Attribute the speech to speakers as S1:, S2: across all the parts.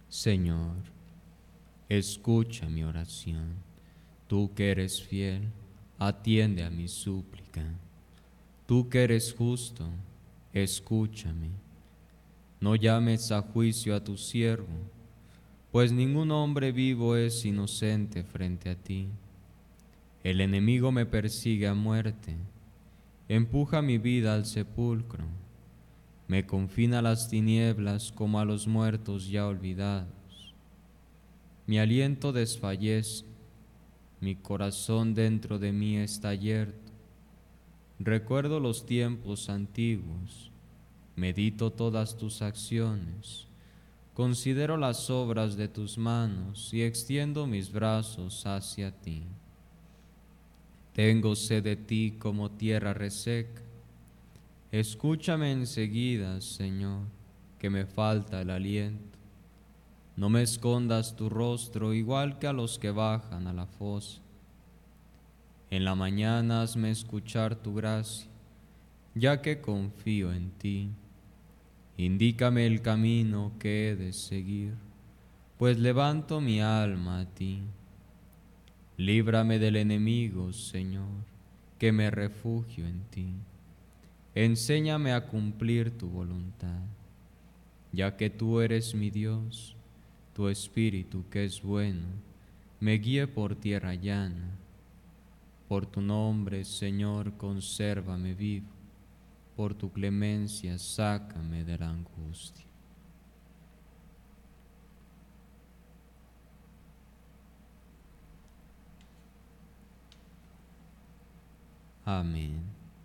S1: Señor, escucha mi oración. Tú que eres fiel, atiende a mi súplica. Tú que eres justo, escúchame. No llames a juicio a tu siervo, pues ningún hombre vivo es inocente frente a ti. El enemigo me persigue a muerte, empuja mi vida al sepulcro, me confina a las tinieblas como a los muertos ya olvidados. Mi aliento desfallece, mi corazón dentro de mí está yerto. Recuerdo los tiempos antiguos, medito todas tus acciones, considero las obras de tus manos y extiendo mis brazos hacia ti. Tengo sed de ti como tierra reseca. Escúchame enseguida, Señor, que me falta el aliento. No me escondas tu rostro igual que a los que bajan a la fosa. En la mañana hazme escuchar tu gracia, ya que confío en ti. Indícame el camino que he de seguir, pues levanto mi alma a ti. Líbrame del enemigo, Señor, que me refugio en ti. Enséñame a cumplir tu voluntad, ya que tú eres mi Dios, tu Espíritu que es bueno, me guíe por tierra llana. Por tu nombre, Señor, consérvame vivo, por tu clemencia sácame de la angustia. Amén.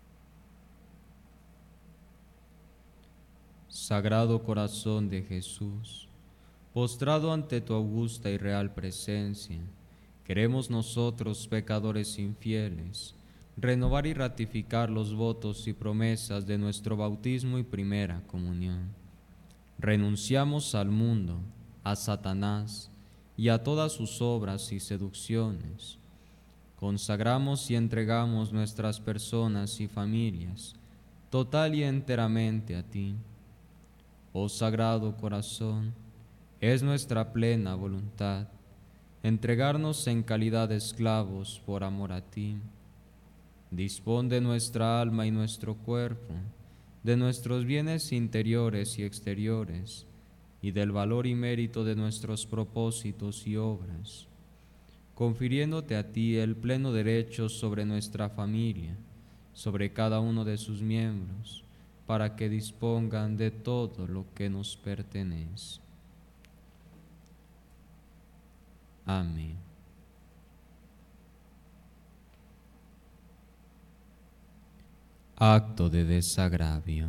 S1: Sagrado Corazón de Jesús, postrado ante tu augusta y real presencia, queremos nosotros, pecadores infieles, renovar y ratificar los votos y promesas de nuestro bautismo y primera comunión. Renunciamos al mundo, a Satanás y a todas sus obras y seducciones. Consagramos y entregamos nuestras personas y familias total y enteramente a ti. Oh Sagrado Corazón, es nuestra plena voluntad entregarnos en calidad de esclavos por amor a ti. Dispón de nuestra alma y nuestro cuerpo, de nuestros bienes interiores y exteriores, y del valor y mérito de nuestros propósitos y obras, confiriéndote a ti el pleno derecho sobre nuestra familia, sobre cada uno de sus miembros, para que dispongan de todo lo que nos pertenece. Amén. Acto de desagravio.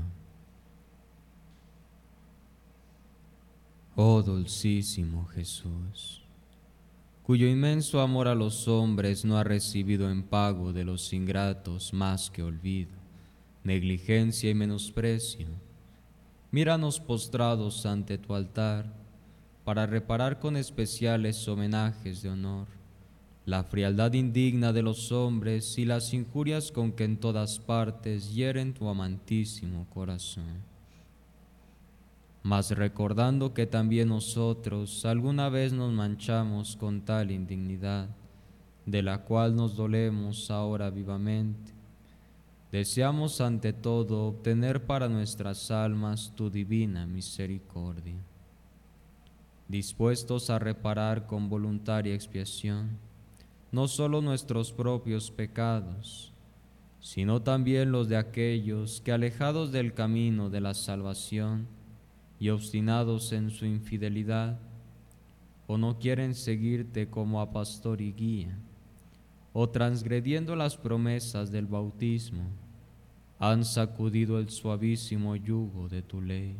S1: Oh dulcísimo Jesús, cuyo inmenso amor a los hombres no ha recibido en pago de los ingratos más que olvido, negligencia y menosprecio, míranos postrados ante tu altar para reparar con especiales homenajes de honor la frialdad indigna de los hombres y las injurias con que en todas partes hieren tu amantísimo corazón. Mas recordando que también nosotros alguna vez nos manchamos con tal indignidad, de la cual nos dolemos ahora vivamente, deseamos ante todo obtener para nuestras almas tu divina misericordia. Dispuestos a reparar con voluntaria expiación no solo nuestros propios pecados, sino también los de aquellos que, alejados del camino de la salvación y obstinados en su infidelidad, o no quieren seguirte como a pastor y guía, o transgrediendo las promesas del bautismo, han sacudido el suavísimo yugo de tu ley.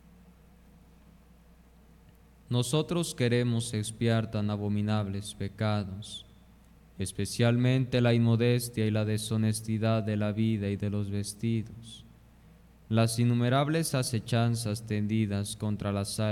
S1: Nosotros queremos expiar tan abominables pecados, especialmente la inmodestia y la deshonestidad de la vida y de los vestidos, las innumerables acechanzas tendidas contra las